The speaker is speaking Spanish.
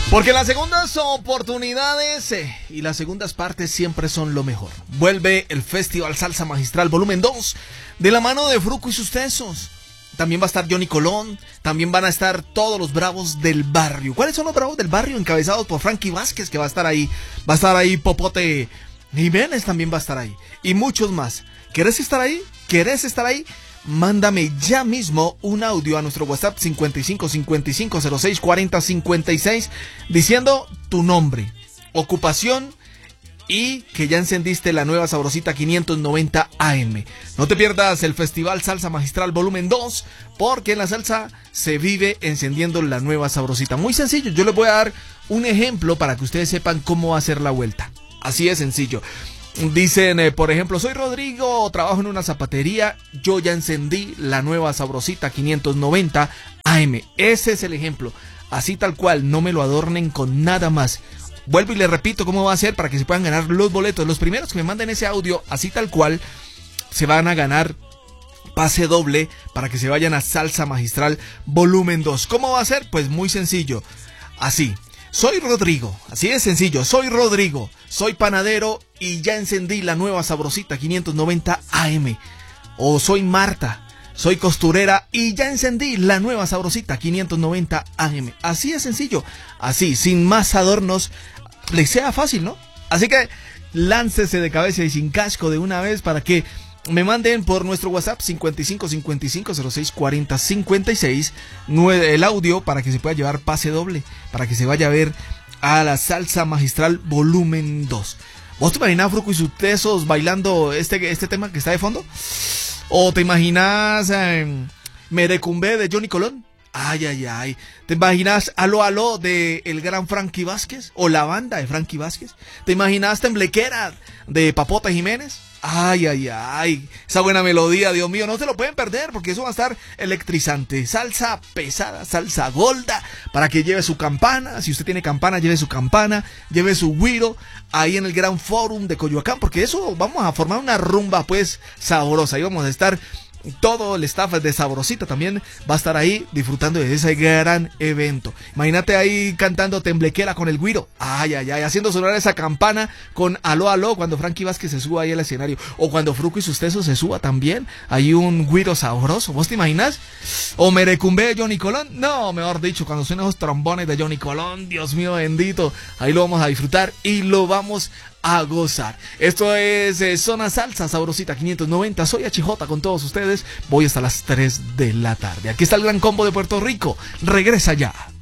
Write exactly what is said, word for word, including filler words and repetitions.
Porque las segundas oportunidades eh, y las segundas partes siempre son lo mejor. Vuelve el Festival Salsa Magistral Volumen dos de la mano de Fruco y sus Tesos. También va a estar Johnny Colón, también van a estar todos los bravos del barrio. ¿Cuáles son los bravos del barrio? Encabezados por Frankie Vázquez, que va a estar ahí. Va a estar ahí Popote Jiménez, también va a estar ahí. Y muchos más. ¿Querés estar ahí? ¿Querés estar ahí? Mándame ya mismo un audio a nuestro WhatsApp cincuenta y cinco cincuenta y cinco cero seis cuarenta cincuenta y seis diciendo tu nombre, ocupación y que ya encendiste la nueva Sabrosita quinientos noventa A M. No te pierdas el Festival Salsa Magistral Volumen dos, porque en la salsa se vive encendiendo la nueva Sabrosita. Muy sencillo, yo les voy a dar un ejemplo para que ustedes sepan cómo hacer la vuelta. Así de sencillo. Dicen, eh, por ejemplo, soy Rodrigo, trabajo en una zapatería, yo ya encendí la nueva Sabrosita quinientos noventa A M. Ese es el ejemplo, así tal cual, no me lo adornen con nada más. Vuelvo y les repito cómo va a ser para que se puedan ganar los boletos. Los primeros que me manden ese audio, así tal cual, se van a ganar pase doble para que se vayan a Salsa Magistral Volumen dos. ¿Cómo va a ser? Pues muy sencillo, así. Soy Rodrigo, así de sencillo, soy Rodrigo, soy panadero y ya encendí la nueva Sabrosita quinientos noventa A M. O soy Marta, soy costurera y ya encendí la nueva Sabrosita quinientos noventa A M. Así de sencillo, así, sin más adornos, les sea fácil, ¿no? Así que láncese de cabeza y sin casco de una vez para que me manden por nuestro WhatsApp cincuenta y cinco cincuenta y cinco cero seis cuarenta cincuenta y seis el audio para que se pueda llevar pase doble, para que se vaya a ver a la Salsa Magistral Volumen dos. ¿Vos te imaginas Fruco y sus Tesos bailando este, este tema que está de fondo? ¿O te imaginas eh, Merecumbe de Johnny Colón? Ay, ay, ay. ¿Te imaginas Aló, Aló de el gran Frankie Vázquez? ¿O la banda de Frankie Vázquez? ¿Te imaginas Temblequera de Papota Jiménez? Ay, ay, ay, esa buena melodía, Dios mío, no se lo pueden perder porque eso va a estar electrizante. Salsa pesada, salsa golda, para que lleve su campana. Si usted tiene campana, lleve su campana, lleve su güiro ahí en el Gran Forum de Coyoacán, porque eso vamos a formar una rumba pues sabrosa. Ahí vamos a estar, todo el staff de Sabrosita también va a estar ahí disfrutando de ese gran evento. Imagínate ahí cantando Temblequera con el güiro. Ay, ay, ay, haciendo sonar esa campana con Aló, Aló cuando Frankie Vázquez se suba ahí al escenario. O cuando Fruco y sus Tesos se suba también. Hay un güiro sabroso, ¿vos te imaginas? O Merecumbe de Johnny Colón. No, mejor dicho, cuando suenan esos trombones de Johnny Colón, Dios mío bendito, ahí lo vamos a disfrutar y lo vamos a gozar. Esto es eh, Zona Salsa Sabrosita quinientos noventa. Soy H J con todos ustedes. Voy hasta las tres de la tarde. Aquí está el gran combo de Puerto Rico. Regresa ya.